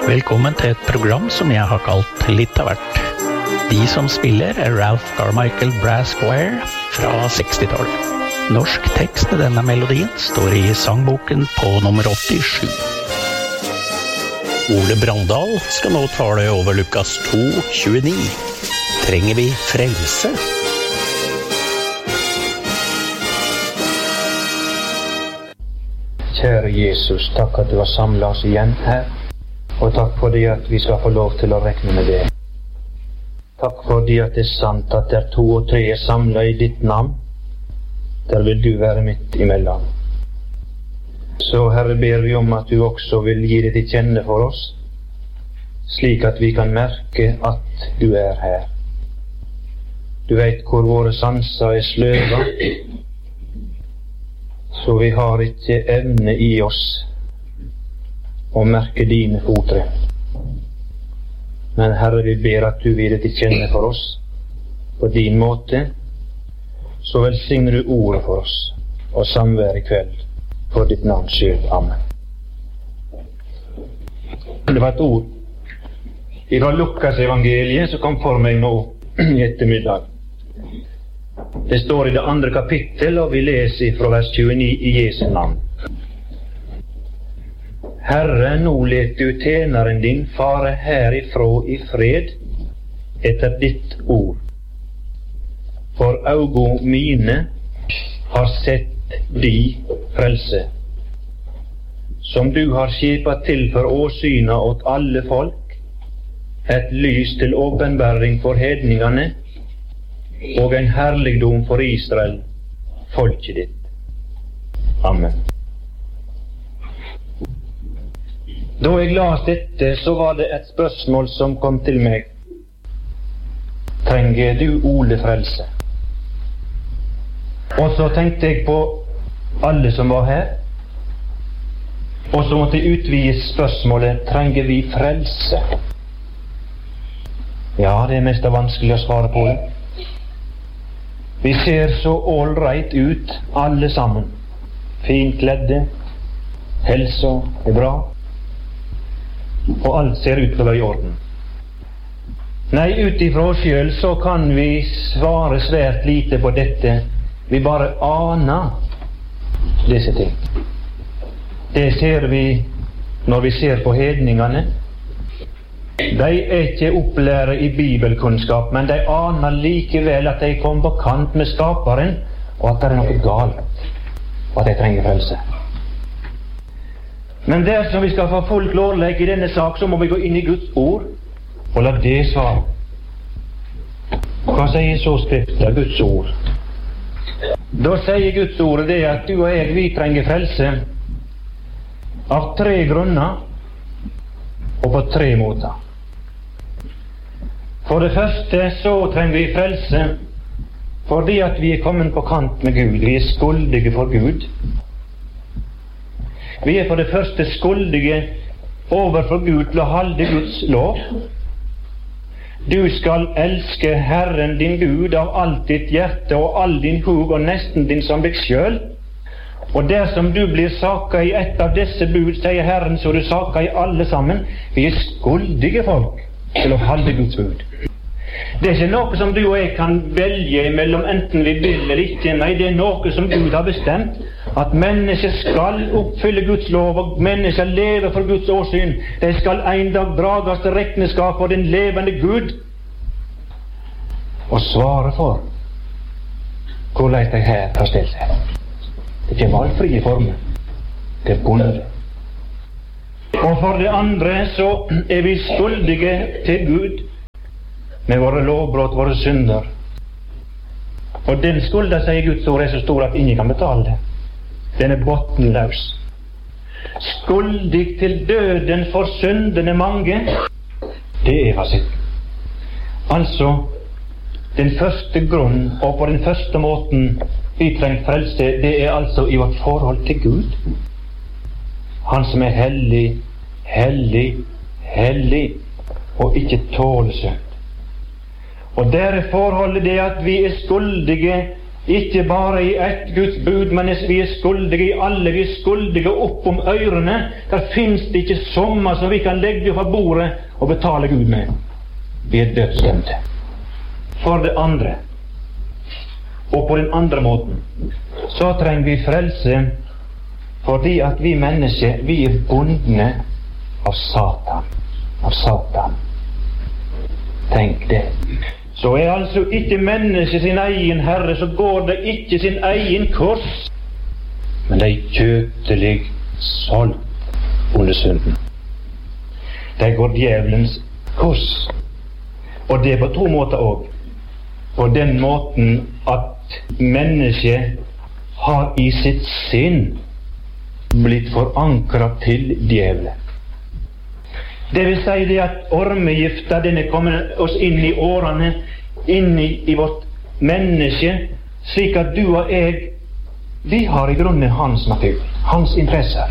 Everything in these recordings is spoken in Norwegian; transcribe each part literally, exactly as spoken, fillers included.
Velkommen til et program som jeg har kalt Litt av hvert. De som spiller er Ralph Carmichael Brass Choir fra sekstitallet. Norsk tekst til denne melodien står i sangboken på nummer åttisju. Ole Brandal skal nå tale over Lukas to tjueni. Trenger vi frelse? Kjære Jesus, takk at du har samlet oss igjen her, og takk for det at vi skal få lov til å regne med det. Takk for det at det er sant at der to og tre er samlet i ditt navn, der vil du være midt imellom. Så Herre, ber vi om at du også vil gi det til kjenne for oss, slik at vi kan merke at du er her. Du vet hvor våre sanser er sløva, så vi har ikke evne i oss å merke dine fotre. Men Herre, vi ber at du vil det til kjenne for oss på din måte, så velsigner du ordet for oss og samvær i kveld for ditt navns skyld. Amen. Det var et ord i Lukas evangeliet som kom for meg nå i ettermiddag. Det står i det andre kapittel, og vi leser fra vers tjueni i Jesu navn. Herre, nå let du tjeneren din fare herifrå i fred etter ditt ord. For augo mine har sett de frelse, som du har skipet til for åsyna åt alle folk, et lys til åpenbaring for hedningene, og en herligdom for Israel, folket ditt. Amen. Da jeg las dette, så var det et spørsmål som kom til meg. Trenger du Ole frelse? Og så tenkte jeg på alle som var her, og så måtte jeg utvide spørsmålet, trenger vi frelse? Ja, det er mest vanskelig å svare på det. Vi ser så all right ut, alle sammen. Fint kledde, helsa er bra, og alt ser ut til å være i orden. Nei, utifra oss selv så kan vi svare svært lite på dette. Vi bare aner disse ting. Det ser vi når vi ser på hedningene. De er ikke opplæret i bibelkunnskap, men de aner likevel at de kom på kant med skaperen, og at det er noe galt, og at de trenger frelse. Men dersom vi skal få full klarhet i denne sak, så må vi gå inn i Guds ord og la det svare. Hva sier så Skriften, Guds ord? Da sier Guds ord det at du og jeg, vi trenger frelse av tre grunner og på tre måter. For det første så trenger vi frelse fordi at vi er kommet på kant med Gud. Vi er skuldige for Gud. Vi er for det første skuldige overfor Gud til å holde Guds lov. Du skal elske Herren din Gud av alt ditt hjerte og all din hug og nesten din som deg selv. Og dersom du blir saka i et av disse bud, sier Herren, så du saka i alle sammen. Vi er skuldige folk til å holde Guds bud. Det er ikke noe som du og jeg kan velge mellom enten vi vil eller ikke. Nei, det er noe som Gud har bestemt, at mennesker skal oppfylle Guds lov, og mennesker leve for Guds åsyn. De skal en dag drages til regnskap for den levende Gud og svare for hvordan de her har stilt seg. Det er ikke valgfrie former, det er bonde. Og for det andre så er vi skuldige til Gud med våre lovbrott, våre synder. Og den skulda, sier Guds ord, er så stor at ingen kan betale det. Den er bottenløs. Skuldig til døden for syndene mange, det er fasiten. Altså, den første grunn, og på den første måten vi trenger frelse, det er altså i vårt forhold til Gud. Han som er hellig, hellig, hellig, og ikke tåler synd. Og der er forholdet det at vi er skuldige ikke bare i ett Guds bud, men vi er skuldige i alle, vi er skuldige opp om ørene. Der finnes det ikke sommer som vi kan legge på bordet og betale Gud med. Vi er dødsdømte. For det andre, og på den andre måten, så trenger vi frelse fordi at vi mennesker, vi er bundne av Satan. Av Satan. Tenk det. Så er altså ikke mennesket sin egen herre, så går det ikke sin egen kurs, men de kjøtelig solgt under synden. De går djevelens kurs. Og det er på to måter også. På den måten at mennesket har i sitt sinn blitt forankret til djevelen. Det vil si det at ormegifta, den er kommet oss inn i årene, inn i, i vårt menneske, slik at du og jeg, vi har i grunnen hans natur, hans interesser.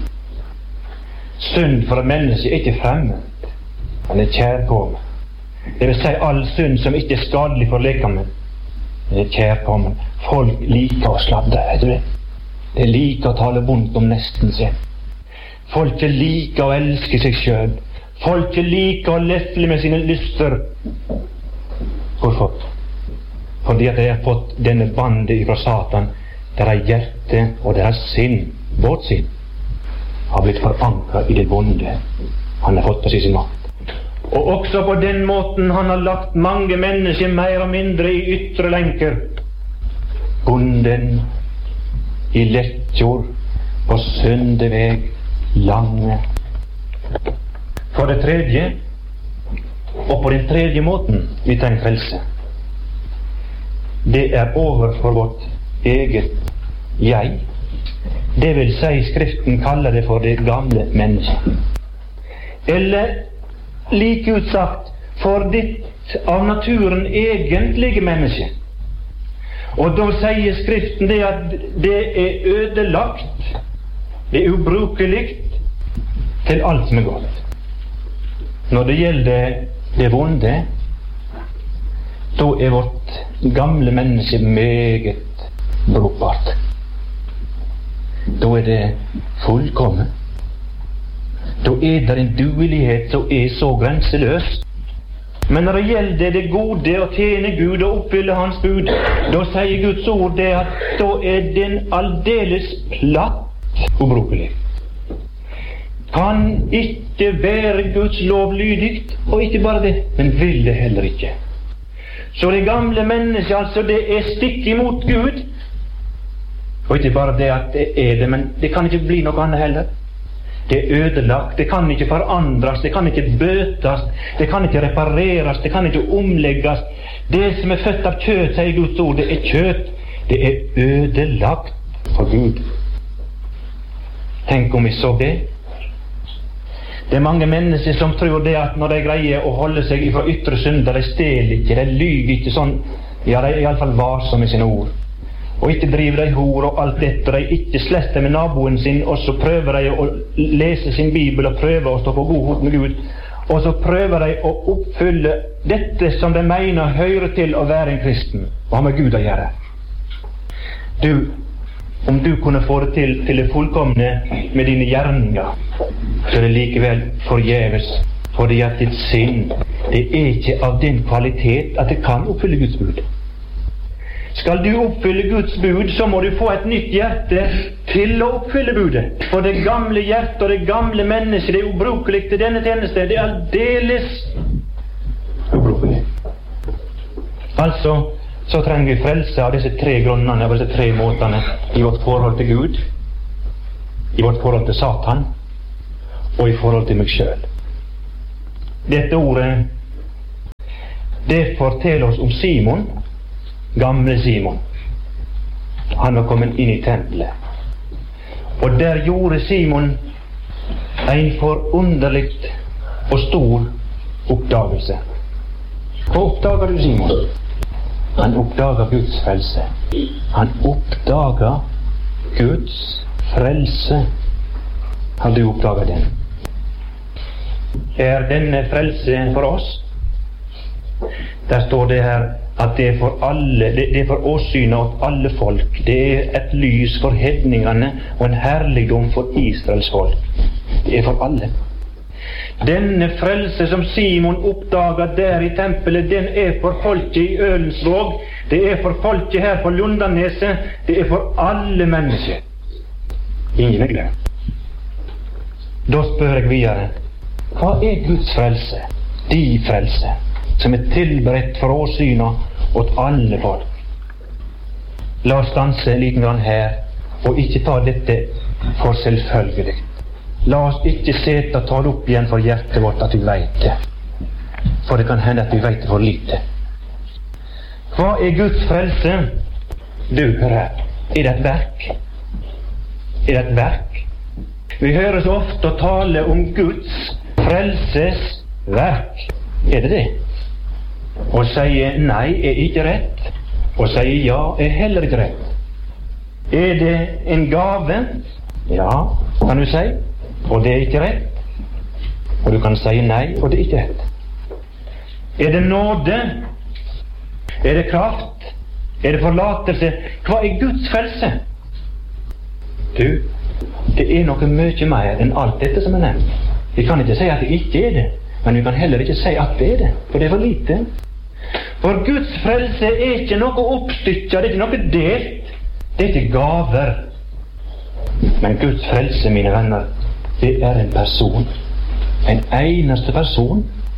Synd for et menneske er ikke fremmed, men er kjærkommen. Det vil si all synd som ikke er skadelig for lekamen, men er kjærkommen. Folk liker å sladre, vet du det? De liker å tale vondt om nesten sin. Folket liker å elske seg selv. Folket liker å lefle med sine lyster. Hvorfor? Fordi at de har fått denne bandet fra Satan, deres hjerte og deres sinn, vårt sinn, har blitt forankret i det vonde han har fått på sin makt. Og også på den måten han har lagt mange mennesker mer og mindre i ytre lenker. Bunden i lettjord på syndeveg lange. For det tredje, og på den tredje måten vi trenger frelse, det er overfor vårt eget jeg. Det vil si, Skriften kaller det for det gamle mennesket. Eller like utsagt, for ditt av naturen egentlige menneske. Og da sier Skriften det at det er ødelagt, det er ubrukelig til alt som er godt. Når det gjelder det vonde, da er vårt gamle menneske meget brukbart. Da er det fullkommen. Da er det en duelighet som er så grenseløs. Men når det gjelder det gode å tjene Gud og oppfylle Hans bud, da sier Guds ord det at da er den aldeles platt ubrukelig. Kan ikke være Guds lov lydig, og ikke bare det, men vil det heller ikke. Så det gamle mennesket, altså, det er stikk imot Gud, og ikke bare det at det er det, men det kan ikke bli noe annet heller. Det er ødelagt, det kan ikke forandres, det kan ikke bøtes, det kan ikke repareres, det kan ikke omlegges. Det som er født av kjøtt, sier Guds ord, det er kjøtt, det er ødelagt for Gud. Tenk om vi så det. Det er mange mennesker som tror det at når de greier å holde seg fra ytre synder, de stjeler ikke, de lyger ikke sånn, ja, de er i alle fall varsomme med sine ord. Og ikke driver de hor og alt dette, de ikke sletter med naboen sin, og så prøver de å lese sin Bibel og prøver å stå på god fot med Gud, og så prøver de å oppfylle dette som de mener hører til å være en kristen, og har med Gud å gjøre. Du, om du kunne få det til til det fullkomne med dine gjerninger, så er det likevel forgjeves, fordi at ditt sinn, det er ikke av den kvalitet at det kan oppfylle Guds bud. Skal du oppfylle Guds bud, så må du få et nytt hjerte til å oppfylle budet. For det gamle hjertet og det gamle mennesket, det er ubrukelig til denne tjeneste. Det er aldeles ubrukelig. Altså, så trenger vi frelse av disse tre grunnene, av disse tre måtene, i vårt forhold til Gud, i vårt forhold til Satan, og i forhold til meg selv. Dette ordet, det forteller oss om Simon, gamle Simon. Han var kommet inn i tempelet. Og der gjorde Simon en forunderlig og stor oppdagelse. Hva oppdager du, Simon? Han oppdager Guds frelse. Han oppdager Guds frelse. Har du oppdaget den? Er denne frelse for oss? Der står det her: at det er for alle, det, det er for åsynet åt alle folk. Det er et lys for hedningene og en herligdom for Israels folk. Det er for alle. Denne frelse som Simon oppdaget der i tempelet, den er for folket i Ølensvåg, det er for folket her på Lundaneset, det er for alle mennesker. Ingen er glemt. Da spør jeg videre, hva er Guds frelse, de frelse, som er tilberedt for åsynet åt alle folk? La oss stanse en liten grann her, og ikke ta dette for selvfølgelig. La oss ikke sete og ta det opp igjen for hjertet vårt at vi vet det. For det kan hende at vi vet det for lite. Hva er Guds frelse? Du, hør her. Er det et verk? Er det et verk? Vi hører så ofte å tale om Guds frelses verk. Er det det? Og sier nei er ikke rett, og sier ja er heller ikke rett. Er det en gave? Ja, kan du si. Og det er ikke rett. Og du kan si nei, og det er ikke rett. Er det nåde? Er det kraft? Er det forlatelse? Hva er Guds frelse? Du, det er noe mye mer enn alt dette som er nevnt. Vi kan ikke si at det ikke er det, men vi kan heller ikke si at det er det, for det er for lite. For Guds frelse er ikke noe oppstykket, det er ikke noe delt, det er ikke gaver. Men Guds frelse, mine venner, det er en person, en eneste person.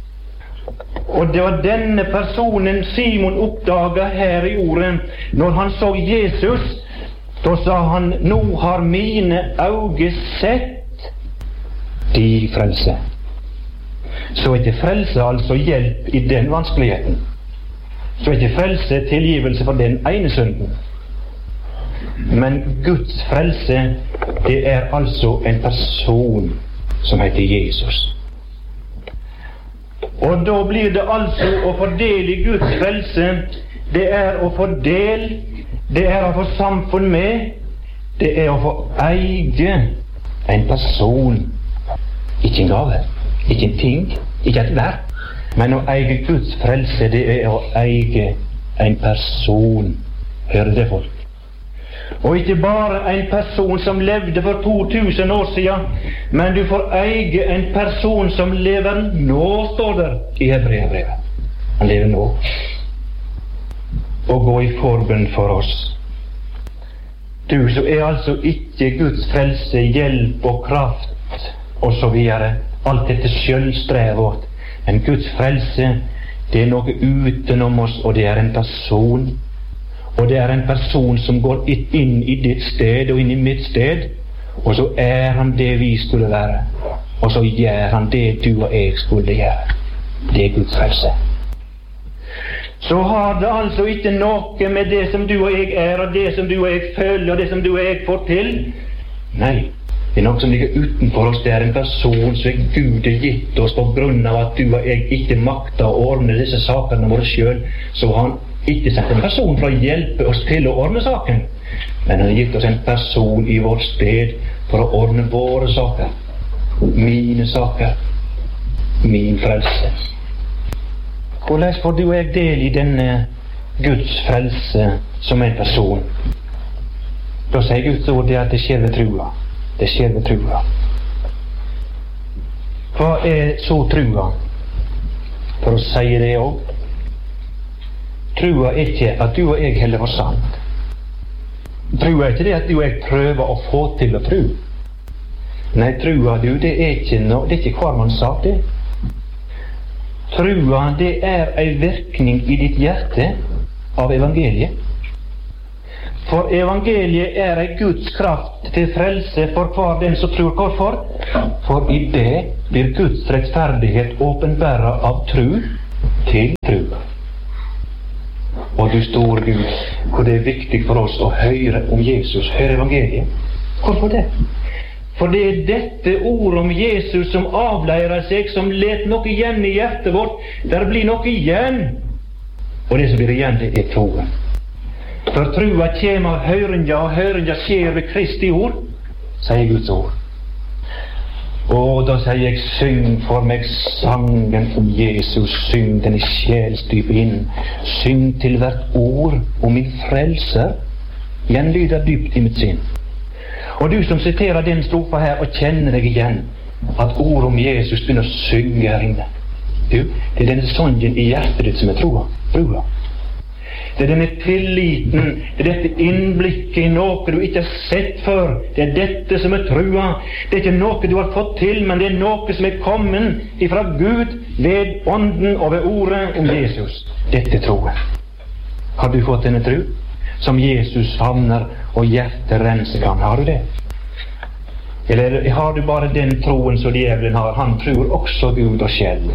Og det var denne personen Simon oppdaget her i ordet. Når han så Jesus, da sa han, nå har mine øyne sett de frelse. Så er ikke frelse altså hjelp i den vanskeligheten. Så er ikke frelse tilgivelse for den ene synden. Men Guds frelse, det er altså en person som heter Jesus. Og da blir det altså å fordele Guds frelse, det er å fordele, det er å få samfunn med, det er å få eie en person. Ikke en gave, ikke en ting, ikke et verk, men å eie Guds frelse, det er å eie en person. Hører det, folk? Og ikke bare en person som levde for to tusen år siden, men du får eie en person som lever nå, står der i Hebreabrevet. Han lever nå. Og gå i forbønn for oss. Du, så er altså ikke Guds frelse hjelp og kraft og så videre, alt dette selvstrevet vårt. Men Guds frelse, det er noe utenom oss, og det er en person. Og det er en person som går inn i ditt sted og inn i mitt sted, og så er han det vi skulle være, og så gjør han det du og jeg skulle gjøre. Det er Guds frelse. Så har det altså ikke noe med det som du og jeg er, og det som du og jeg føler, og det som du og jeg får til. Nei, det er noe som ligger utenfor oss. Det er en person som er Gud har gitt oss på grunn av at du og jeg ikke makter å ordne disse sakene våre selv. Så har han ikke sendt en person for å hjelpe oss til å ordne saken, men han har gitt oss en person i vårt sted for å ordne våre saker, mine saker, min frelse. Hvordan får du og jeg del i denne Guds frelse som en person? Da sier Guds ord det at det skjer ved trua. Det skjer ved trua. Hva er så trua? For å si det også, trua er ikke at du og jeg heller for sant. Trua er ikke det at du og jeg prøver å få til å tro. Nei, trua, du, det er ikke noe, det er ikke hver man sak det. Trua, det er en virkning i ditt hjerte av evangeliet. For evangeliet er en Guds kraft til frelse for hver den som tror. Hvorfor? For i det blir Guds rettferdighet åpenbæret av tro til trua. Og du store Gud, hvor det er viktig for oss å høre om Jesus, høre evangeliet. Hvorfor det? For det er dette ordet om Jesus som avleirer seg, som let noe igjen i hjertet vårt. Der blir noe igjen. Og det som blir igjen, det er troen. For trua kommer av hørenja, og hørenja skjer ved Kristi ord, sier Guds ord. Og da sier jeg, syng for meg sangen om Jesus, syng den i sjelsdypet inn, syng til hvert ord om min frelser, gjenlyder dypt i mitt sinn. Og du som siterer den strofa her og kjenner deg igjen, at ord om Jesus begynner å synge her inne, du, det er denne sangen i hjertet ditt som er troa, troa. Det er denne tilliten, det er dette innblikket i noe du ikke har sett før. Det er dette som er trua. Det er ikke noe du har fått til, men det er noe som er kommet ifra Gud ved ånden og ved ordet om Jesus. Dette er troen. Har du fått denne tro? Som Jesus favner og hjertet renser kan. Har du det? Eller har du bare den troen som djevelen har? Han tror også Gud og sjel.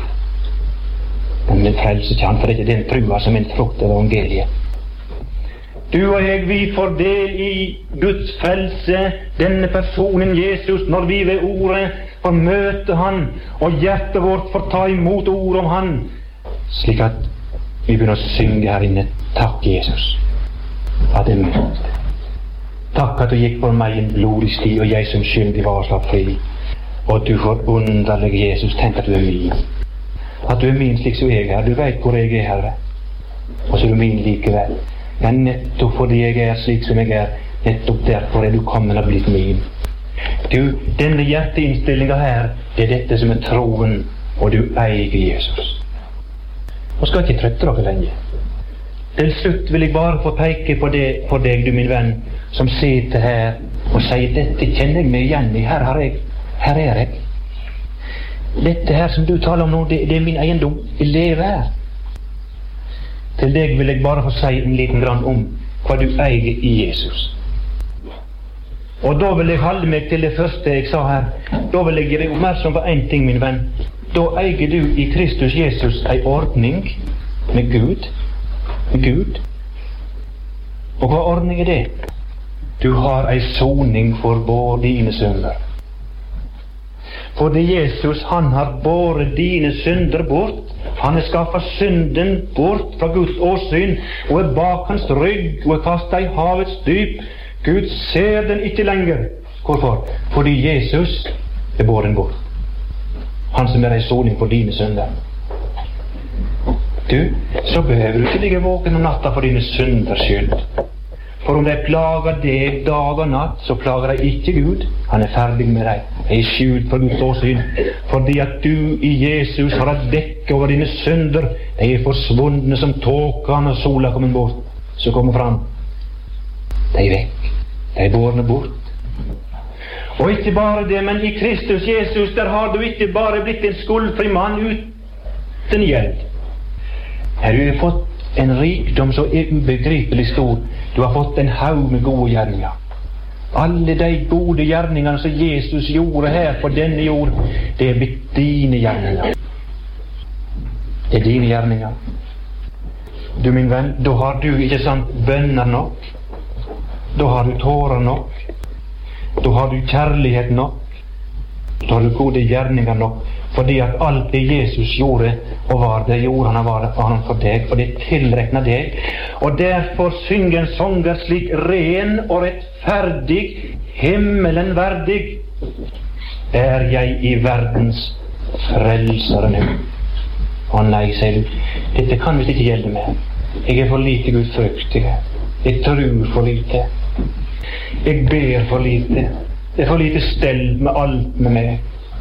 Men den frelser ikke han, for det er ikke den trua som er en frukt av evangeliet. Du og jeg, vi får del i Guds frelse, denne personen Jesus, når vi ved ordet får møte han, og hjertet vårt får ta imot ord om han, slik at vi begynner å synge her inne. Takk, Jesus, at jeg møtte. Takk at du gikk for meg en blodig sti, og jeg som skyldig var så fri. Og du forunderlig, Jesus, tenk at du er min. At du er min slik som jeg er. Du vet hvor jeg er, Herre. Og så er du min likevel. Men nettopp fordi jeg er slik som jeg er, nettopp derfor er du kommet og blitt min. Du, denne hjerteinnstillinga her, det er dette som er troen, og du eier Jesus. Og skal ikke trøtte dere lenge. Til slutt vil jeg bare få peke på det for deg, du min venn, som sitter her og sier, dette kjenner jeg meg igjen i. Her, har jeg, her er jeg. Dette her som du taler om nå, det, det er min eiendom. Jeg lever her. Til deg vil jeg bare få si en liten grann om hva du eier i Jesus. Og da vil jeg holde meg til det første jeg sa her. Da vil jeg gjøre deg oppmerksom på en ting, min venn. Da eier du i Kristus Jesus en ordning med Gud. Med Gud. Og hva ordning er det? Du har en soning for både dine synder. Fordi Jesus, han har båret dine synder bort. Han har skaffet synden bort fra Guds åsyn, og er bak hans rygg, og er kastet i havets dyp. Gud ser den ikke lenger. Hvorfor? Fordi Jesus er båret den bort. Han som er en soning for dine synder. Du, så behøver du ikke ligge våken om natta for dine synders skyld. For om de plager deg dag og natt, så plager de ikke Gud. Han er ferdig med deg. De er skjult for Guds åsyn. Fordi at du i Jesus har et dekke over dine synder. De er forsvundne som tåka når sola kommer bort. Så kommer fram. De er vekk. De er bårne bort. Og ikke bare det, men i Kristus Jesus, der har du ikke bare blitt en skuldfri mann uten gjeld. Her har du fått en rikdom så er ubegripelig stor. Du har fått en haug med gode gjerninger. Alle de gode gjerningene som Jesus gjorde her på denne jord, det er blitt dine gjerninger. Det er dine gjerninger. Du, min venn, da har du ikke sant bønner nok. Da har du tårer nok. Da har du kjærlighet nok. Da har du gode gjerninger nok. Fordi at alt det Jesus gjorde og var det gjorde han var det for han for deg, for det tilrekner deg. Og derfor synger en sanger slik: ren og rettferdig, himmelen verdig, er jeg i verdens frelsere nu. Å nei, sier du, dette kan visst ikke gjelde meg. Jeg er for lite gudfryktig. Jeg tror for lite. Jeg ber for lite. Det er for lite stell med alt med meg.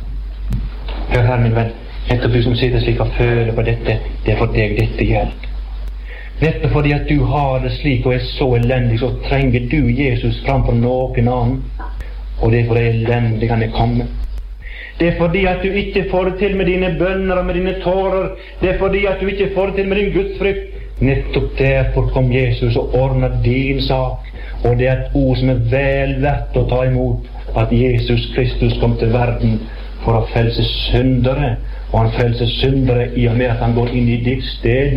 Hør her, min venn, nettopp du som sitter slik og føler på dette, det er for deg dette gjelder. Nettopp fordi at du har det slik og er så elendig, så trenger du Jesus framfor noen annen. Og det er for det elendige han er kommet. Det er fordi at du ikke får det til med dine bønner og med dine tårer. Det er fordi at du ikke får det til med din gudsfrykt. Nettopp derfor kom Jesus og ordnet din sak. Og det er et ord som er vel verdt å ta imot, at Jesus Kristus kom til verden for å frelse syndere, og han frelser syndere i og med at han går inn i ditt sted